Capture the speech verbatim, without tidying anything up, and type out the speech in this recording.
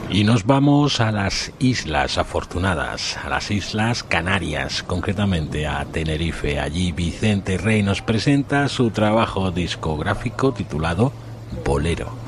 Y nos vamos a las Islas Afortunadas, a las Islas Canarias, concretamente a Tenerife. Allí Vicente Rey nos presenta su trabajo discográfico titulado Bolero.